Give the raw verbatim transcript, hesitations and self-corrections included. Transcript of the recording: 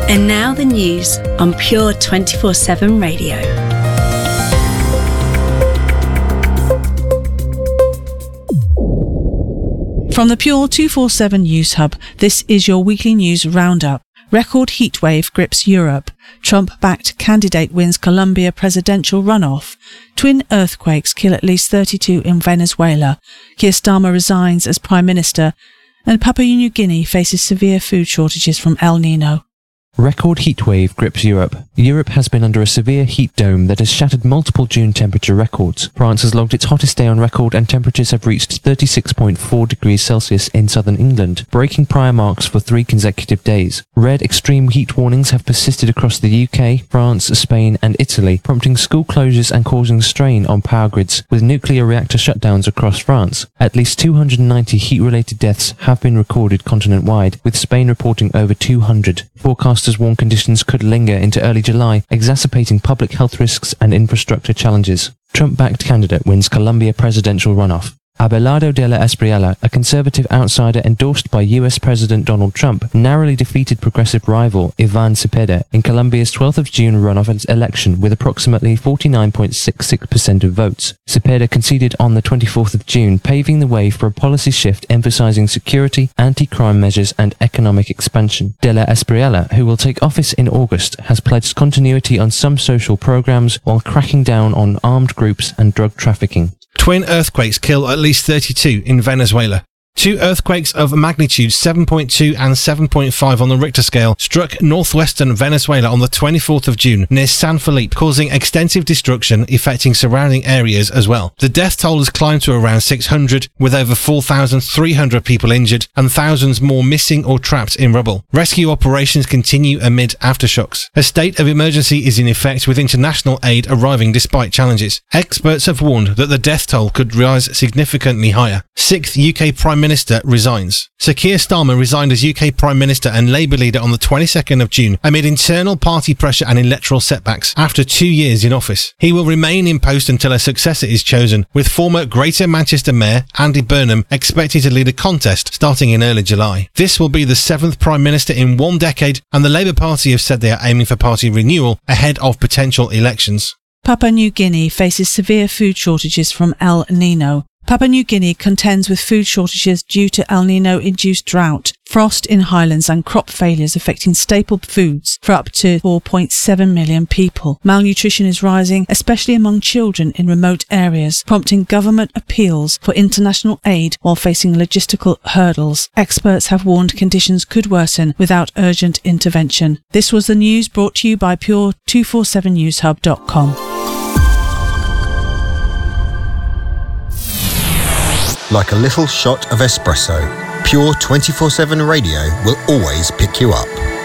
And now the news on Pure twenty-four seven Radio. From the Pure two forty-seven News Hub, this is your weekly news roundup. Record heatwave grips Europe. Trump-backed candidate wins Colombia presidential runoff. Twin earthquakes kill at least thirty-two in Venezuela. Keir Starmer resigns as Prime Minister. And Papua New Guinea faces severe food shortages from El Nino. Record heatwave grips Europe. Europe has been under a severe heat dome that has shattered multiple June temperature records. France has logged its hottest day on record and temperatures have reached thirty-six point four degrees Celsius in southern England, breaking prior marks for three consecutive days. Red extreme heat warnings have persisted across the U K, France, Spain and Italy, prompting school closures and causing strain on power grids, with nuclear reactor shutdowns across France. At least two hundred ninety heat-related deaths have been recorded continent-wide, with Spain reporting over two hundred. Forecasters warn conditions could linger into early July, exacerbating public health risks and infrastructure challenges. Trump-backed candidate wins Colombia presidential runoff. Abelardo de la Espriella, a conservative outsider endorsed by U S President Donald Trump, narrowly defeated progressive rival Ivan Cepeda in Colombia's twelfth of June runoff election with approximately forty-nine point six six percent of votes. Cepeda conceded on the twenty-fourth of June, paving the way for a policy shift emphasizing security, anti-crime measures and economic expansion. De la Espriella, who will take office in August, has pledged continuity on some social programs while cracking down on armed groups and drug trafficking. Twin earthquakes kill at least thirty-two in Venezuela. Two earthquakes of magnitude seven point two and seven point five on the Richter scale struck northwestern Venezuela on the twenty-fourth of June near San Felipe, causing extensive destruction affecting surrounding areas as well. The death toll has climbed to around six hundred, with over four thousand three hundred people injured and thousands more missing or trapped in rubble. Rescue operations continue amid aftershocks. A state of emergency is in effect, with international aid arriving despite challenges. Experts have warned that the death toll could rise significantly higher. Sixth U K Prime Minister resigns. Sir Keir Starmer resigned as U K Prime Minister and Labour leader on the twenty-second of June amid internal party pressure and electoral setbacks after two years in office. He will remain in post until a successor is chosen, with former Greater Manchester Mayor Andy Burnham expected to lead a contest starting in early July. This will be the seventh Prime Minister in one decade, and the Labour Party have said they are aiming for party renewal ahead of potential elections. Papua New Guinea faces severe food shortages from El Nino. Papua New Guinea contends with food shortages due to El Nino-induced drought, frost in highlands and crop failures affecting staple foods for up to four point seven million people. Malnutrition is rising, especially among children in remote areas, prompting government appeals for international aid while facing logistical hurdles. Experts have warned conditions could worsen without urgent intervention. This was the news brought to you by Pure two forty-seven news hub dot com. Like a little shot of espresso, Pure twenty-four seven Radio will always pick you up.